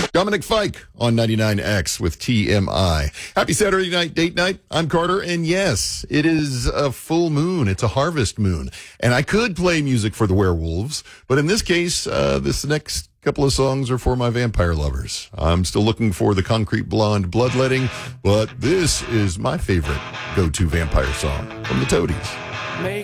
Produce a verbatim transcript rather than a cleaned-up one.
Dominic Fike on ninety-nine X with T M I. Happy Saturday night, date night. I'm Carter, and yes, it is a full moon. It's a harvest moon. And I could play music for the werewolves, but in this case, uh, this next couple of songs are for my vampire lovers. I'm still looking for the Concrete Blonde Bloodletting, but this is my favorite go-to vampire song from the Toadies.